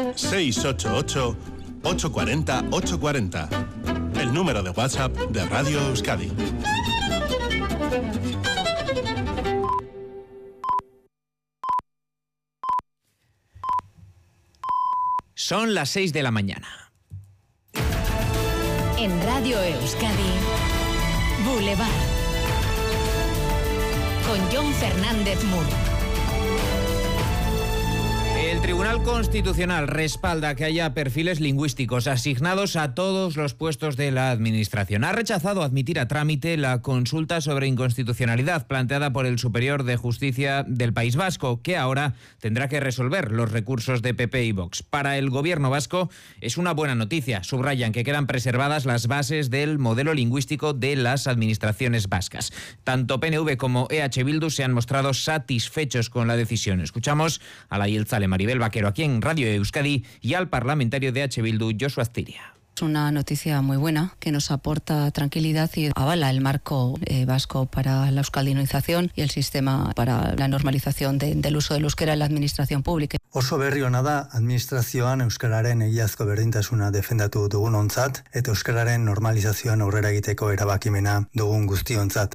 688-840-840. El número de WhatsApp de Radio Euskadi. Son las 6 de la mañana. En Radio Euskadi, Boulevard. Con Jon Fernández Mur. El Tribunal Constitucional respalda que haya perfiles lingüísticos asignados a todos los puestos de la Administración. Ha rechazado admitir a trámite la consulta sobre inconstitucionalidad planteada por el Superior de Justicia del País Vasco, que ahora tendrá que resolver los recursos de PP y Vox. Para el Gobierno vasco es una buena noticia. Subrayan que quedan preservadas las bases del modelo lingüístico de las administraciones vascas. Tanto PNV como EH Bildu se han mostrado satisfechos con la decisión. Escuchamos a la Jeltzale Maribel Vaquero aquí en Radio Euskadi y al parlamentario de EH Bildu, Josu Aztiria. Es una noticia muy buena que nos aporta tranquilidad y avala el marco vasco para la euskaldinización y el sistema para la normalización del uso del euskera en la administración pública. Oso berri ona da administrazioan euskararen egiazko berdintasuna defendatu dugunontzat eta euskararen normalizazioan aurrera egiteko erabakimena dugun guztiontzat.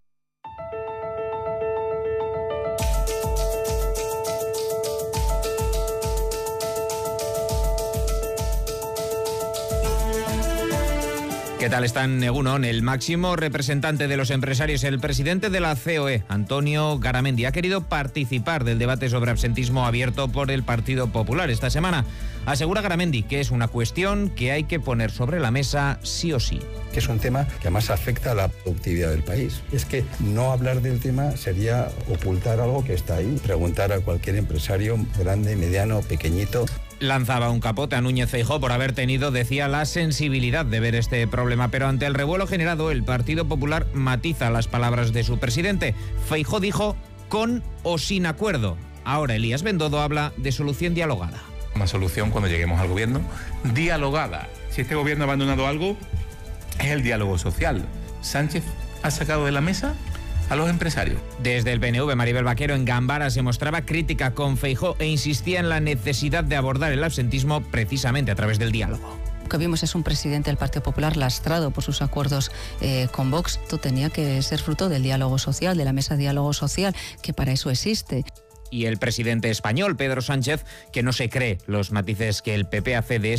¿Qué tal están, Egunon? El máximo representante de los empresarios, el presidente de la COE, Antonio Garamendi, ha querido participar del debate sobre absentismo abierto por el Partido Popular esta semana. Asegura Garamendi que es una cuestión que hay que poner sobre la mesa sí o sí. Que es un tema que además afecta a la productividad del país. Es que no hablar del tema sería ocultar algo que está ahí. Preguntar a cualquier empresario, grande, mediano, pequeñito. Lanzaba un capote a Núñez Feijóo por haber tenido, decía, la sensibilidad de ver este problema, pero ante el revuelo generado, el Partido Popular matiza las palabras de su presidente. Feijóo dijo con o sin acuerdo. Ahora Elías Bendodo habla de solución dialogada. Una solución cuando lleguemos al gobierno dialogada. Si este gobierno ha abandonado algo, es el diálogo social. Sánchez ha sacado de la mesa a los empresarios. Desde el PNV, Maribel Vaquero en Gambara se mostraba crítica con Feijóo e insistía en la necesidad de abordar el absentismo precisamente a través del diálogo. Lo que vimos es un presidente del Partido Popular lastrado por sus acuerdos con Vox. Esto tenía que ser fruto del diálogo social, de la mesa de diálogo social, que para eso existe. Y el presidente español, Pedro Sánchez, que no se cree los matices que el PP hace de